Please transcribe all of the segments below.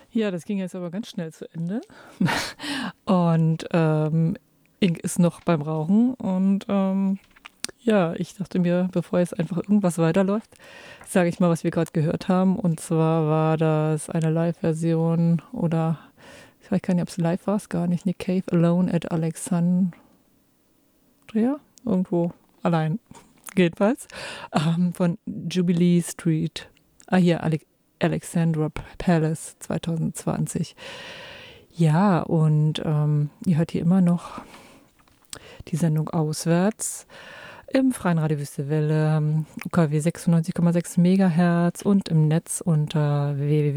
Ja, das ging jetzt aber ganz schnell zu Ende. Und Ink ist noch beim Rauchen. Und ja, ich dachte mir, bevor jetzt einfach irgendwas weiterläuft, sage ich mal, was wir gerade gehört haben. Und zwar war das eine Live-Version oder ich weiß gar nicht, ob es live war, es gar nicht. Nick Cave Alone at Alexandria. Irgendwo allein. Jedenfalls. Von Jubilee Street. Hier, Alexandra Palace 2020. Ja, und ihr hört hier immer noch die Sendung Auswärts im Freien Radio Wüstewelle, UKW 96,6 Megahertz und im Netz unter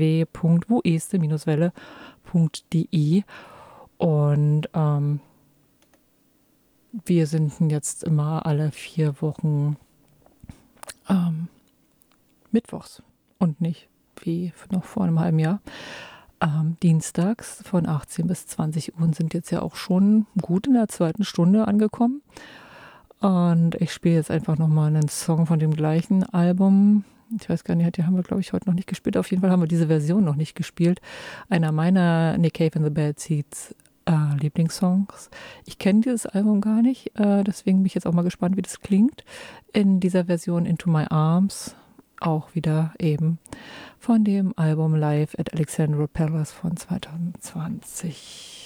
www.wueste-welle.de. Und wir sind jetzt immer alle 4 Wochen mittwochs und nicht wie noch vor einem halben Jahr. Dienstags von 18 bis 20 Uhr und sind jetzt ja auch schon gut in der 2. Stunde angekommen. Und ich spiele jetzt einfach nochmal einen Song von dem gleichen Album. Ich weiß gar nicht, die haben wir, glaube ich, heute noch nicht gespielt. Auf jeden Fall haben wir diese Version noch nicht gespielt. Einer meiner Nick Cave and the Bad Seeds Lieblingssongs. Ich kenne dieses Album gar nicht, deswegen bin ich jetzt auch mal gespannt, wie das klingt. In dieser Version Into My Arms, auch wieder eben von dem Album Live at Alexandra Palace von 2020.